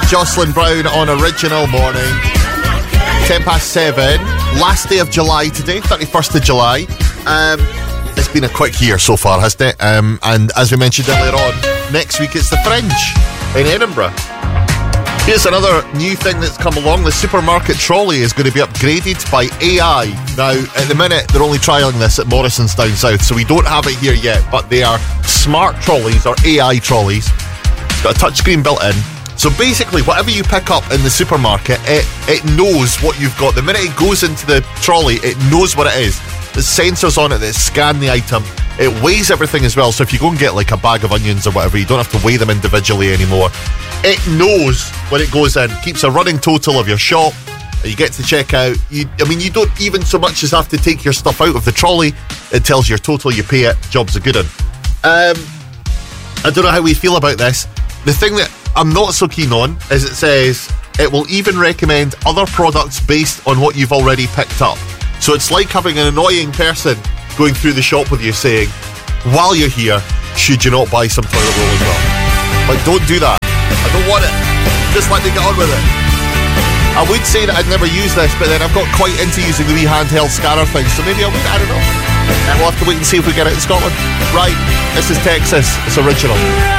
Jocelyn Brown on Original Morning. 7:10, last day of July today, 31st of July. It's been a quick year so far, hasn't it? And as we mentioned earlier on, next week it's the Fringe in Edinburgh. Here's another new thing that's come along. The supermarket trolley is going to be upgraded by AI. Now, at the minute, they're only trialling this at Morrison's down south, so we don't have it here yet, but they are smart trolleys or AI trolleys. It's got a touchscreen built in. So basically, whatever you pick up in the supermarket, it knows what you've got. The minute it goes into the trolley, it knows what it is. There's sensors on it that scan the item. It weighs everything as well, so if you go and get like a bag of onions or whatever, you don't have to weigh them individually anymore. It knows when it goes in, keeps a running total of your shop. You get to check out. You don't even so much as have to take your stuff out of the trolley. It tells your total, you pay it, job's a good one. I don't know how we feel about this. The thing that I'm not so keen on is it says it will even recommend other products based on what you've already picked up. So it's like having an annoying person going through the shop with you saying, while you're here, should you not buy some toilet roll as well? Like, don't do that. I don't want it. Just let me get on with it. I would say that I'd never use this, but then I've got quite into using the wee handheld scanner thing, so maybe I would, I don't know. And we'll have to wait and see if we get it in Scotland. Right, this is Texas. It's Original.